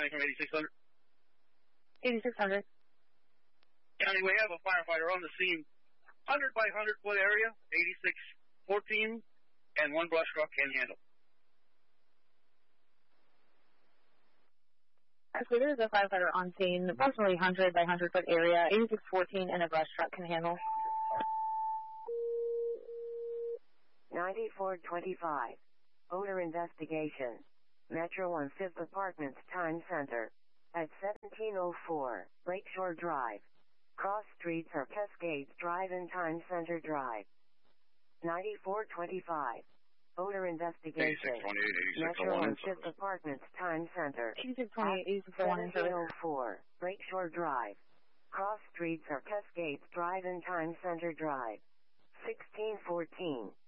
County from 8600. 8600. County, we have a firefighter on the scene. 100 by 100 foot area, 8614, and one brush truck can handle. Actually, there is a firefighter on scene, approximately 100 by 100 foot area, 8614, and a brush truck can handle. 9425. Odor investigation. Metro 1 5th Apartments Time Center. At 1704 Lakeshore Drive. Cross streets are Cascades Drive and Time Center Drive. 9425. Odor investigation. 8628, Metro 1 5th Apartments Time Center. 8628, 8601 in service. 1704 Lakeshore Drive. Cross streets are Cascades Drive and Time Center Drive. 1614